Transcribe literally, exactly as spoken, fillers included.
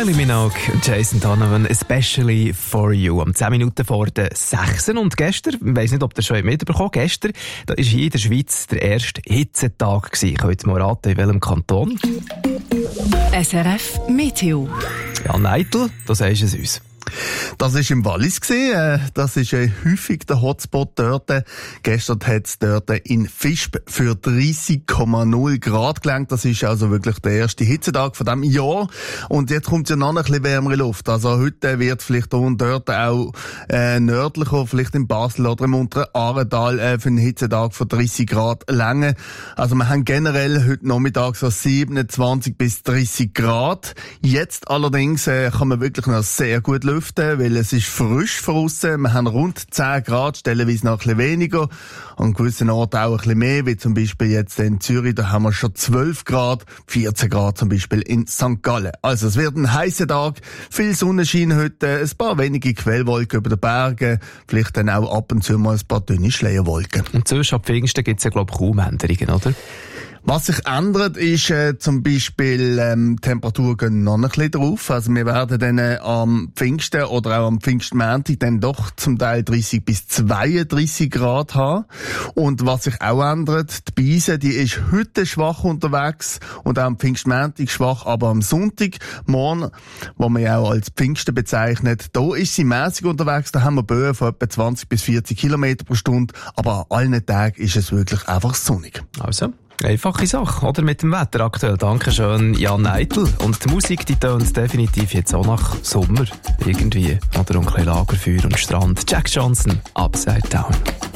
Kylie Minogue, Jason Donovan, especially for you. Am zehn Minuten vor den sechs. Und gestern, ich weiss nicht, ob ihr schon mitbekommen habt, gestern, da war hier in der Schweiz der erste Hitzetag gewesen. Könnt ihr mal raten, in welchem Kanton? S R F Meteo. Ja, Neitel, da sagst du es uns. Das war im Wallis. Das ist häufig der Hotspot dort. Gestern hat es dort in Visp für dreißig Komma null Grad gelangt. Das ist also wirklich der erste Hitzetag von diesem Jahr. Und jetzt kommt ja noch ein bisschen wärmere Luft. Also heute wird vielleicht hier und dort auch äh, nördlicher, vielleicht in Basel oder im unteren Aaretal äh, für einen Hitzetag von dreißig Grad lange. Also wir haben generell heute Nachmittag so siebenundzwanzig bis dreißig Grad. Jetzt allerdings äh, kann man wirklich noch sehr gut lüften, weil es ist frisch draussen. Wir haben rund zehn Grad, stellenweise noch ein bisschen weniger. An gewissen Orten auch ein bisschen mehr, wie zum Beispiel jetzt in Zürich, da haben wir schon zwölf Grad, vierzehn Grad zum Beispiel in Sankt Gallen. Also es wird ein heißer Tag, viel Sonnenschein heute, ein paar wenige Quellwolken über den Bergen, vielleicht dann auch ab und zu mal ein paar dünne Schleierwolken. Und sonst ab Pfingsten gibt es ja, glaube ich, kaum Änderungen, oder? Was sich ändert, ist äh, zum Beispiel, ähm, die Temperaturen gehen noch ein bisschen drauf. Also wir werden dann äh, am Pfingsten oder auch am Pfingstmontag dann doch zum Teil dreißig bis zweiunddreißig Grad haben. Und was sich auch ändert, die Beise, die ist heute schwach unterwegs und auch am Pfingstmontag schwach, aber am Sonntag, morgen, wo man ja auch als Pfingsten bezeichnet, da ist sie mäßig unterwegs. Da haben wir Böen von etwa zwanzig bis vierzig Kilometer pro Stunde, aber an allen Tagen ist es wirklich einfach sonnig. Also, einfache Sache, oder? Mit dem Wetter aktuell. Dankeschön, Jan Neitel. Und die Musik, die tönt definitiv jetzt auch nach Sommer. Irgendwie. Oder um ein bisschen Lagerfeuer und Strand. Jack Johnson, Upside Down.